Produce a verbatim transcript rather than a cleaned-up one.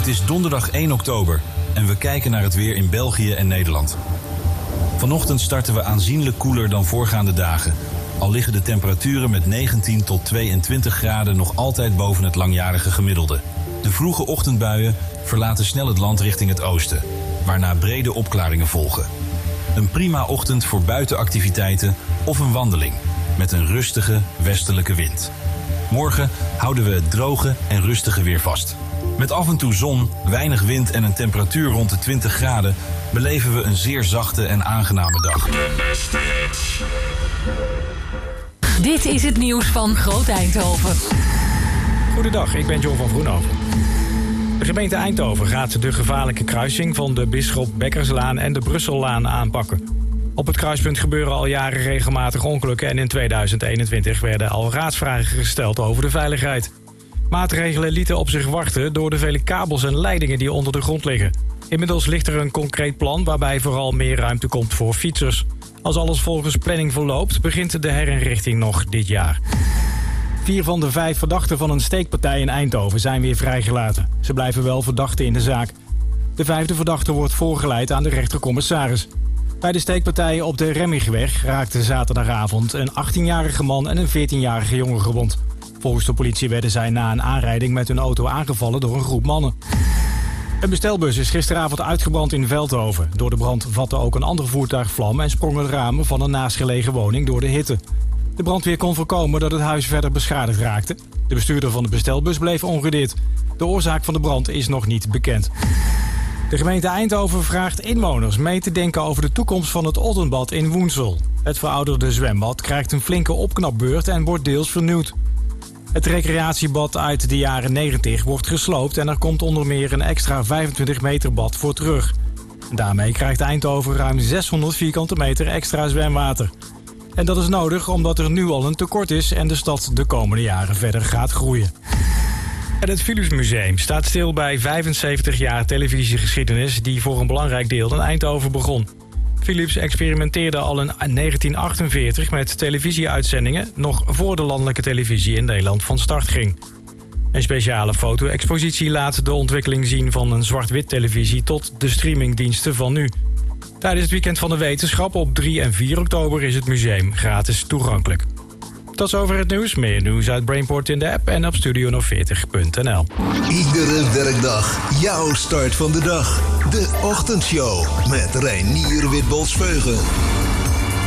Het is donderdag één oktober en we kijken naar het weer in België en Nederland. Vanochtend starten we aanzienlijk koeler dan voorgaande dagen. Al liggen de temperaturen met negentien tot tweeëntwintig graden nog altijd boven het langjarige gemiddelde. De vroege ochtendbuien verlaten snel het land richting het oosten, waarna brede opklaringen volgen. Een prima ochtend voor buitenactiviteiten of een wandeling met een rustige westelijke wind. Morgen houden we het droge en rustige weer vast. Met af en toe zon, weinig wind en een temperatuur rond de twintig graden beleven we een zeer zachte en aangename dag. Dit is het nieuws van Groot Eindhoven. Goedendag, ik ben John van Vroenhoven. De gemeente Eindhoven gaat de gevaarlijke kruising van de Bisschop Bekkerslaan en de Brussellaan aanpakken. Op het kruispunt gebeuren al jaren regelmatig ongelukken en in tweeduizend eenentwintig werden al raadsvragen gesteld over de veiligheid. Maatregelen lieten op zich wachten door de vele kabels en leidingen die onder de grond liggen. Inmiddels ligt er een concreet plan waarbij vooral meer ruimte komt voor fietsers. Als alles volgens planning verloopt, begint de herinrichting nog dit jaar. Vier van de vijf verdachten van een steekpartij in Eindhoven zijn weer vrijgelaten. Ze blijven wel verdachten in de zaak. De vijfde verdachte wordt voorgeleid aan de rechtercommissaris. Bij de steekpartijen op de Remmigweg raakten zaterdagavond een achttienjarige man en een veertienjarige jongen gewond. Volgens de politie werden zij na een aanrijding met hun auto aangevallen door een groep mannen. Een bestelbus is gisteravond uitgebrand in Veldhoven. Door de brand vatte ook een ander voertuig vlam en sprongen de ramen van een naastgelegen woning door de hitte. De brandweer kon voorkomen dat het huis verder beschadigd raakte. De bestuurder van de bestelbus bleef ongedeerd. De oorzaak van de brand is nog niet bekend. De gemeente Eindhoven vraagt inwoners mee te denken over de toekomst van het Oddenbad in Woensel. Het verouderde zwembad krijgt een flinke opknapbeurt en wordt deels vernieuwd. Het recreatiebad uit de jaren negentig wordt gesloopt en er komt onder meer een extra vijfentwintig meter bad voor terug. En daarmee krijgt Eindhoven ruim zeshonderd vierkante meter extra zwemwater. En dat is nodig omdat er nu al een tekort is en de stad de komende jaren verder gaat groeien. En het Philips Museum staat stil bij vijfenzeventig jaar televisiegeschiedenis die voor een belangrijk deel in Eindhoven begon. Philips experimenteerde al in negentien achtenveertig met televisieuitzendingen, nog voor de landelijke televisie in Nederland van start ging. Een speciale foto-expositie laat de ontwikkeling zien van een zwart-wit televisie tot de streamingdiensten van nu. Tijdens het weekend van de wetenschap op drie en vier oktober is het museum gratis toegankelijk. Tot over het nieuws. Meer nieuws uit Brainport in de app en op studio nog veertig punt n l. Iedere werkdag jouw start van de dag. De Ochtendshow met Reinier Witbols-Veugen.